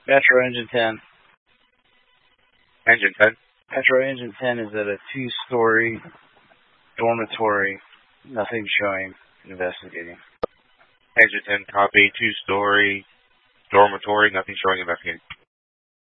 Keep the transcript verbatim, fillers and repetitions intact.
Metro Engine ten. Engine ten. Metro Engine ten is at a two-story dormitory. Nothing showing. Investigating. Engine ten, copy. Two-story dormitory. Nothing showing. Investigating.